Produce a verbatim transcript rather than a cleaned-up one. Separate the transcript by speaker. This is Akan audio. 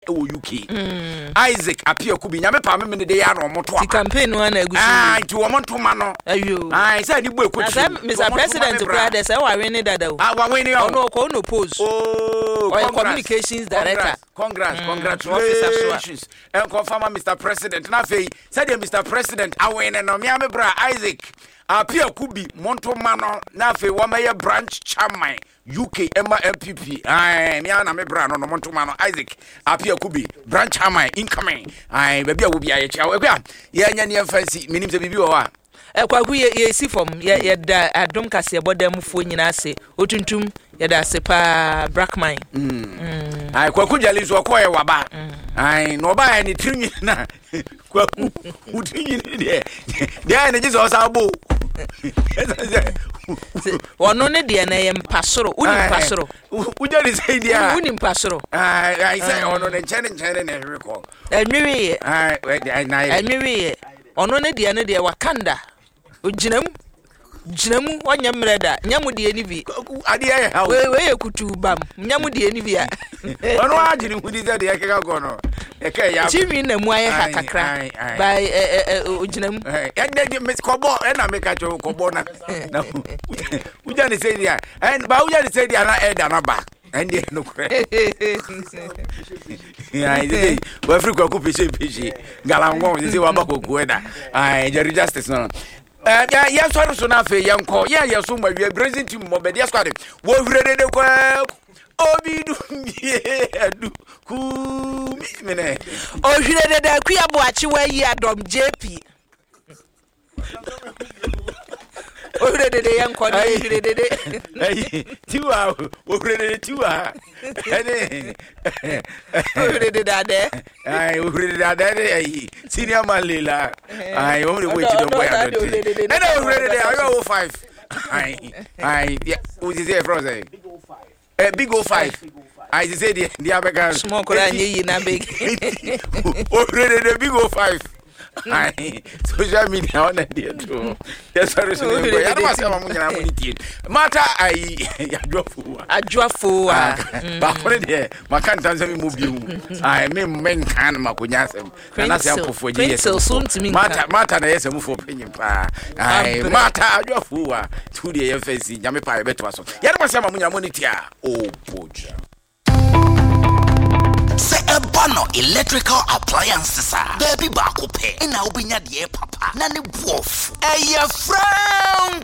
Speaker 1: o U K Isaac apia kubi nyame pa me ne de ya no moto
Speaker 2: ti campaign one agusu
Speaker 1: ah ti wo monto ma no
Speaker 2: ayo
Speaker 1: ah say ni bu ekotu
Speaker 2: Mister President brother say wa win dada o
Speaker 1: ah wa win o
Speaker 2: no ko no pose
Speaker 1: oh
Speaker 2: or communications director
Speaker 1: congrats congratulations and confirm Mister President na fei say the Mister President awin no me am bra Isaac apia kubi monto ma no na fei wo maye branch chairman U K Emma M P P ai me na me bra no no monto ma no Isaac apia kubi branch chairman incoming ai ba bia wo bia ye chia wo bia ye nya ne fancy minim se bibi wo ha
Speaker 2: e kwagu ye ye si fom ye ye da adom kase bodam fo nyina ase otuntum ye da se pa Brackman
Speaker 1: mm ai kwaku jali so ko ye waba ai no ba ya ni trinyi na kwaku utrinyi de de na Jesus abo
Speaker 2: wono ne de na ye mpasoro uni mpasoro
Speaker 1: ujali say dia
Speaker 2: uni mpasoro
Speaker 1: ai ai say ono ne chene chene ne rekọ
Speaker 2: enwiwe
Speaker 1: ai na ye
Speaker 2: enwiwe ono ne de ne de wakanda oginam ginam wanya mreda nyamu de ni bi
Speaker 1: ade ya ha
Speaker 2: we we kutu bam nyamu de ni bi a
Speaker 1: ono agiri hudi ze de ya keka go no e ka ya
Speaker 2: chimi na mu aye ha kakra by oginam
Speaker 1: e de miss kobo e na make cho kobo na na uja ni say dia and ba uja ni say dia na e da na ba and no kre ya ide we Africa ku peche peche galango ni say wa ba koku e da ai Jerry Justice no eh ya ya so so na fe yanko ya ya so ma wi Brazil team mo be dia squad wo hurede de kwa obi du adu ku mi ne
Speaker 2: o hurede de ku ya bo achi wa yi Adom J P o hurede de yanko de hurede de
Speaker 1: ai tiwa o hurede tiwa ene
Speaker 2: o hurede da de
Speaker 1: ai o hurede da de ai senior man lela ai o we ti do boy ado ti ene o hurede de ayo o five ai ai o ti say from say eh big o five I say the the American
Speaker 2: small kora nyi na big
Speaker 1: o hurede de big o five ai social media on there too yes sorry so ya ma say mamu nyina mu nitie mata ai adwafo
Speaker 2: adwafo a
Speaker 1: ba for there makanta nsem mu biu ai me men kan makonya asem na say akofo je yes mata mata na yes mu fo penyin pa ai mata adwafo a tu de ye fancy nyame pa beto aso ya ma say mamu nyina mu nitie a o boja
Speaker 3: se ebano electrical appliances are baby baako pe na obinya de papa na ne buof eye from